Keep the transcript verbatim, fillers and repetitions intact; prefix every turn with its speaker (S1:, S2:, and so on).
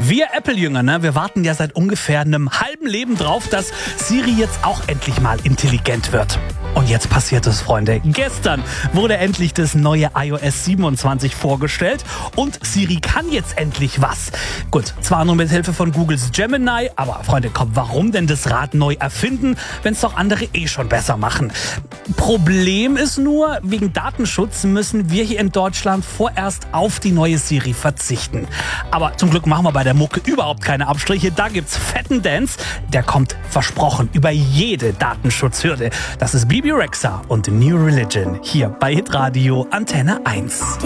S1: Wir Apple-Jünger, ne, wir warten ja seit ungefähr einem halben Leben drauf, dass Siri jetzt auch endlich mal intelligent wird. Und jetzt passiert es, Freunde. Gestern wurde endlich das neue i O S siebenundzwanzig vorgestellt und Siri kann jetzt endlich was. Gut, zwar nur mit Hilfe von Googles Gemini, aber Freunde, komm, warum denn das Rad neu erfinden, wenn es doch andere eh schon besser machen? Problem ist nur, wegen Datenschutz müssen wir hier in Deutschland vorerst auf die neue Siri verzichten. Aber zum Glück machen wir bei der Mucke überhaupt keine Abstriche. Da gibt's fetten Dance, der kommt versprochen über jede Datenschutzhürde. Das ist Bebe Rexha und New Religion hier bei Hitradio Antenne eins.